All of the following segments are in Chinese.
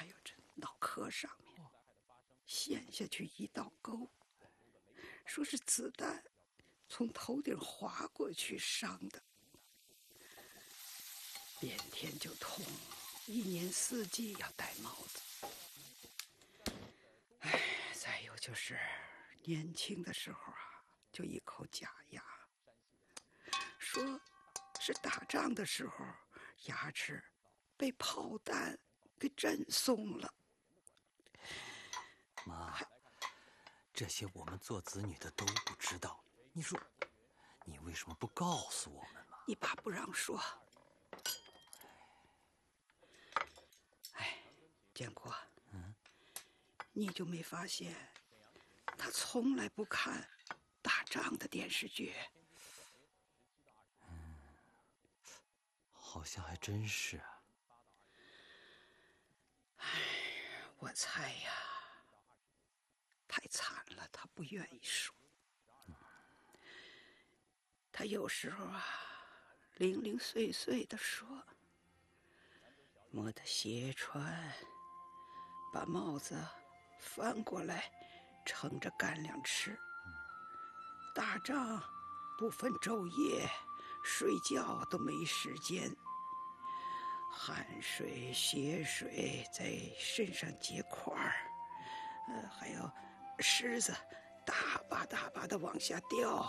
还有这脑壳上面陷下去一道沟，说是子弹从头顶划过去伤的，连天就痛，一年四季要戴帽子。再有就是年轻的时候就一口假牙，说是打仗的时候牙齿被炮弹给震松了。 妈，这些我们做子女的都不知道，你说你为什么不告诉我们嘛？ 你爸不让说。建国，你就没发现他从来不看打仗的电视剧？ 好像还真是啊。 我猜呀，太惨了，他不愿意说。他有时候零零碎碎地说，摸的鞋穿，把帽子翻过来盛着干粮吃。打仗不分昼夜，睡觉都没时间，汗水血水在身上结块儿，还有虱子大把大把的往下掉。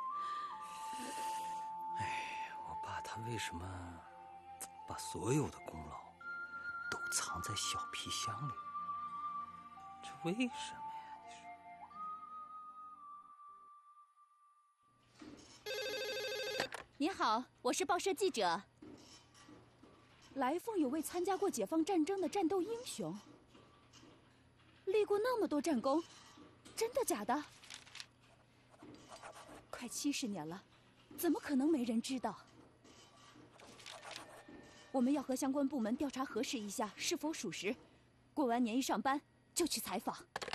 我爸他为什么把所有的功劳都藏在小皮箱里？这为什么呀？ 您好，我是报社记者。来凤有位参加过解放战争的战斗英雄，立过那么多战功，真的假的？快70年了，怎么可能没人知道？我们要和相关部门调查核实一下是否属实，过完年一上班就去采访。